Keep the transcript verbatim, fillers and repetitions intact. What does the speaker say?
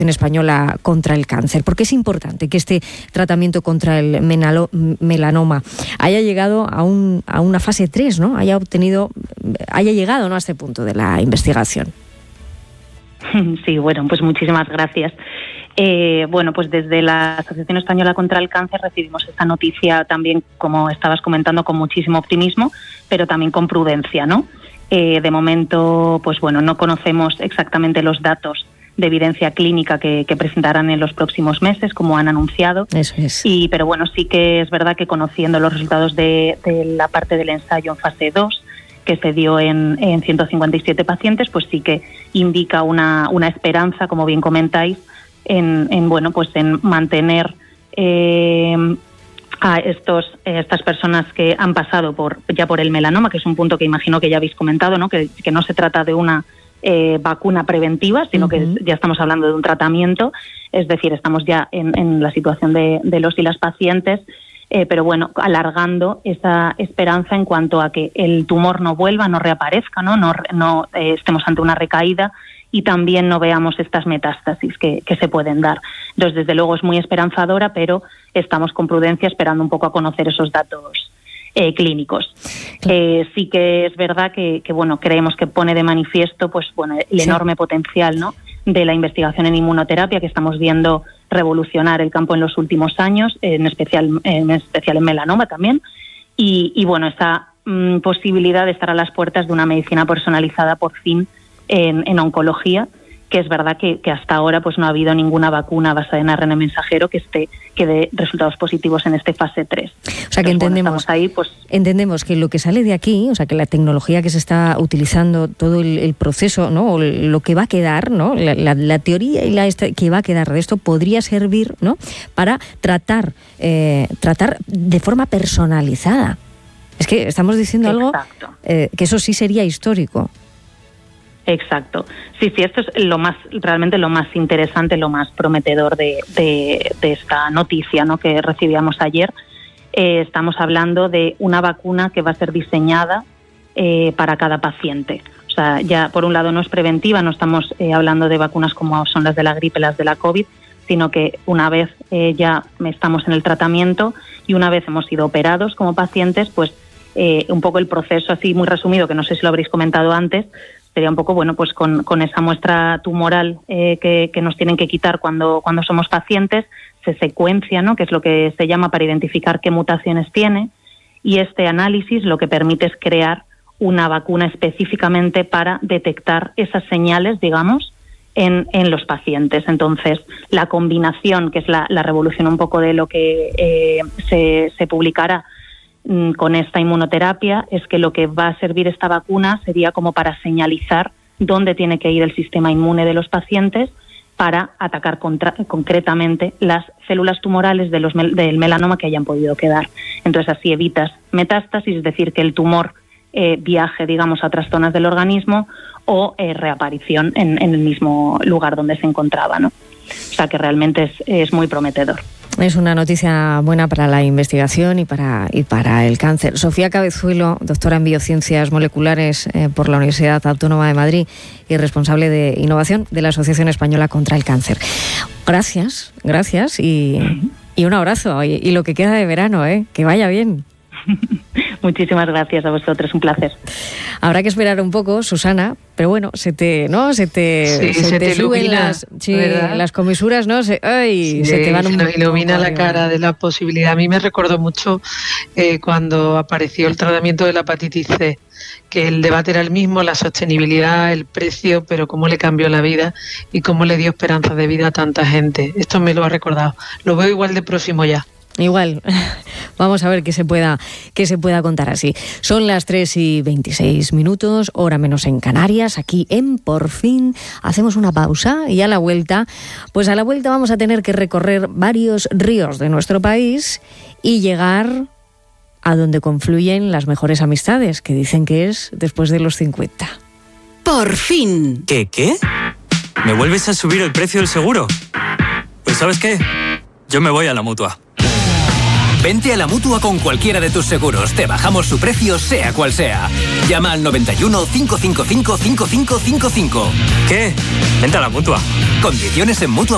Española contra el cáncer, porque es importante que este tratamiento contra el menalo, melanoma haya llegado a, un, a una fase tres, ¿no? Haya obtenido, haya llegado, ¿no?, a este punto de la investigación. Sí, bueno, pues muchísimas gracias. Eh, bueno, pues desde la Asociación Española contra el Cáncer recibimos esta noticia también, como estabas comentando, con muchísimo optimismo, pero también con prudencia, ¿no? Eh, de momento, pues bueno, no conocemos exactamente los datos de evidencia clínica que, que presentarán en los próximos meses, como han anunciado. Eso es. Y, pero bueno, sí que es verdad que conociendo los resultados de, de la parte del ensayo en fase dos, que se dio en, en ciento cincuenta y siete pacientes, pues sí que indica una, una esperanza, como bien comentáis, en, en bueno, pues en mantener eh, a estos eh, estas personas que han pasado por ya por el melanoma, que es un punto que imagino que ya habéis comentado, ¿no? Que, que no se trata de una eh, vacuna preventiva, sino uh-huh. que ya estamos hablando de un tratamiento, es decir, estamos ya en, en la situación de, de los y las pacientes, eh, pero bueno, alargando esa esperanza en cuanto a que el tumor no vuelva, no reaparezca, no, no, no eh, estemos ante una recaída y también no veamos estas metástasis que, que se pueden dar. Entonces, desde luego es muy esperanzadora, pero estamos con prudencia esperando un poco a conocer esos datos eh, clínicos. Eh, sí que es verdad que, que, bueno, creemos que pone de manifiesto, pues, bueno, el sí. enorme potencial, ¿no?, de la investigación en inmunoterapia que estamos viendo revolucionar el campo en los últimos años, en especial en, especial en melanoma también, y, y bueno, esa mm, posibilidad de estar a las puertas de una medicina personalizada por fin En, en oncología, que es verdad que, que hasta ahora pues no ha habido ninguna vacuna basada en A R N mensajero que esté que dé resultados positivos en este fase tres. O sea que Entonces, entendemos, bueno, ahí, pues, entendemos que lo que sale de aquí, o sea que la tecnología que se está utilizando, todo el, el proceso, ¿no?, o lo que va a quedar, ¿no?, la, la, la teoría y la esta, que va a quedar de esto podría servir, ¿no?, para tratar eh, tratar de forma personalizada. Es que estamos diciendo algo eh, que eso sí sería histórico. Exacto. Sí, sí, esto es lo más, realmente lo más interesante, lo más prometedor de, de, de esta noticia, ¿no?, que recibíamos ayer. Eh, estamos hablando de una vacuna que va a ser diseñada eh, para cada paciente. O sea, ya por un lado no es preventiva, no estamos eh, hablando de vacunas como son las de la gripe, las de la COVID, sino que una vez eh, ya estamos en el tratamiento y una vez hemos sido operados como pacientes, pues eh, un poco el proceso así muy resumido, que no sé si lo habréis comentado antes, sería un poco, bueno, pues con, con esa muestra tumoral eh, que, que nos tienen que quitar cuando, cuando somos pacientes, se secuencia, ¿no?, que es lo que se llama para identificar qué mutaciones tiene, y este análisis lo que permite es crear una vacuna específicamente para detectar esas señales, digamos, en, en los pacientes. Entonces, la combinación, que es la, la revolución un poco de lo que eh, se, se publicará con esta inmunoterapia, es que lo que va a servir esta vacuna sería como para señalizar dónde tiene que ir el sistema inmune de los pacientes para atacar contra, concretamente las células tumorales de los, del melanoma que hayan podido quedar. Entonces así evitas metástasis, es decir, que el tumor eh, viaje, digamos, a otras zonas del organismo o eh, reaparición en, en el mismo lugar donde se encontraba, ¿no? O sea que realmente es, es muy prometedor. Es una noticia buena para la investigación y para, y para el cáncer. Sofía Cabezuelo, doctora en biociencias moleculares eh, por la Universidad Autónoma de Madrid y responsable de innovación de la Asociación Española contra el Cáncer. Gracias, gracias y, y un abrazo. Y, y lo que queda de verano, ¿eh? Que vaya bien. Muchísimas gracias a vosotros, un placer. Habrá que esperar un poco, Susana, pero bueno, se te, ¿no? Se te, sí, se se te, te suben ilumina, las, sí, las comisuras, ¿no? Se, ay, sí, se te van un se nos ilumina poco, la cara de la posibilidad. A mí me recordó mucho eh, cuando apareció el tratamiento de la hepatitis C, que el debate era el mismo, la sostenibilidad, el precio, pero cómo le cambió la vida y cómo le dio esperanza de vida a tanta gente. Esto me lo ha recordado. Lo veo igual de próximo ya. Igual, vamos a ver qué se pueda, qué se pueda contar así. Son las tres y veintiséis minutos, hora menos en Canarias, aquí en Por Fin. Hacemos una pausa y a la vuelta, pues a la vuelta vamos a tener que recorrer varios ríos de nuestro país y llegar a donde confluyen las mejores amistades, que dicen que es después de los cincuenta. Por fin. ¿Qué, qué? ¿Me vuelves a subir el precio del seguro? Pues ¿sabes qué? Yo me voy a la Mutua. Vente a la Mutua con cualquiera de tus seguros. Te bajamos su precio, sea cual sea. Llama al noventa y uno, cinco cinco cinco, cinco cinco cinco cinco. ¿Qué? Vente a la Mutua. Condiciones en mutua.